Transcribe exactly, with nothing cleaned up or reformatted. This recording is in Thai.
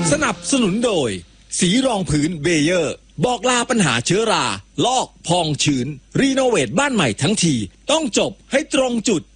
สนับสนุนโดยสีรองพื้นเบเยอร์บอกลาปัญหาเชื้อราลอกพองชื้นรีโนเวทบ้านใหม่ทั้งทีต้องจบให้ตรงจุด